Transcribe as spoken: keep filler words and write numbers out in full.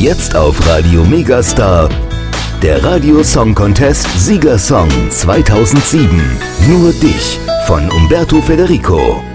Jetzt auf Radio Megastar, der Radio Song Contest Siegersong zweitausendsieben. Nur dich von Umberto Federico.